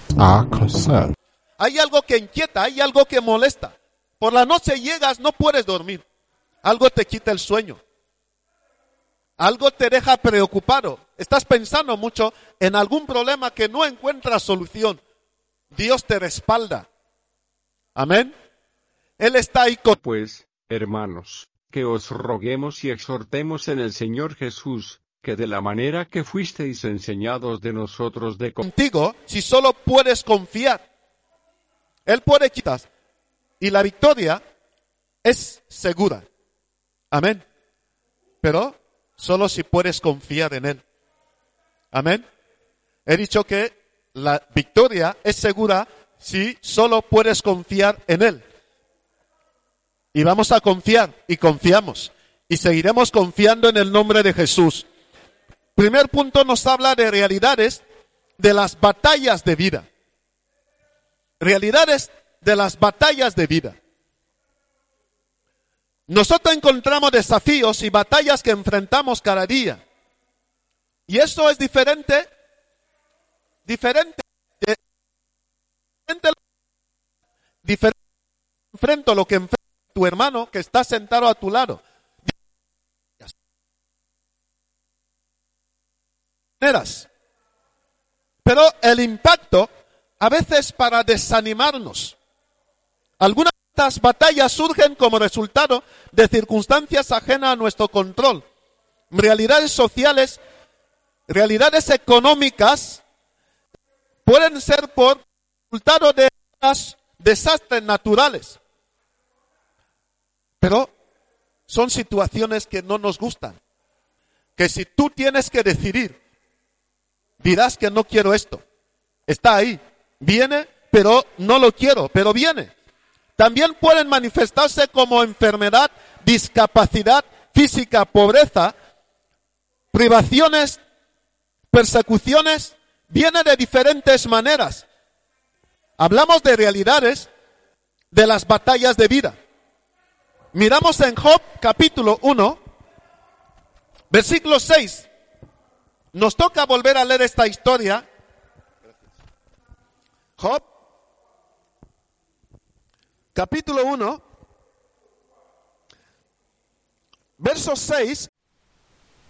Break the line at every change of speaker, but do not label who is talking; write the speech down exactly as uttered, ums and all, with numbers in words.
are concerned.
Hay algo que inquieta, hay algo que molesta. Por la noche llegas, no puedes dormir. Algo te quita el sueño. Algo te deja preocupado. Estás pensando mucho en algún problema que no encuentras solución. Dios te respalda. Amén. Él está ahí con...
Pues, hermanos, que os roguemos y exhortemos en el Señor Jesús, que de la manera que fuisteis enseñados de nosotros de
contigo, si solo puedes confiar. Él puede quitar. Y la victoria es segura. Amén. Pero solo si puedes confiar en Él. Amén. He dicho que la victoria es segura si solo puedes confiar en Él. Y vamos a confiar, y confiamos. Y seguiremos confiando en el nombre de Jesús. Primer punto nos habla de realidades de las batallas de vida. Realidades de las batallas de vida. Nosotros encontramos desafíos y batallas que enfrentamos cada día. Y eso es diferente, diferente, diferente, diferente enfrento lo que enfrenta tu hermano que está sentado a tu lado. Pero el impacto a veces para desanimarnos. Algunas de estas batallas surgen como resultado de circunstancias ajenas a nuestro control. Realidades sociales, realidades económicas, pueden ser por resultado de desastres naturales. Pero son situaciones que no nos gustan. Que si tú tienes que decidir, dirás que no quiero esto. Está ahí. Viene, pero no lo quiero, pero viene. También pueden manifestarse como enfermedad, discapacidad física, pobreza, privaciones, persecuciones. Viene de diferentes maneras. Hablamos de realidades de las batallas de vida. Miramos en Job capítulo uno, versículo seis. Nos toca volver a leer esta historia. Job, capítulo uno, verso seis,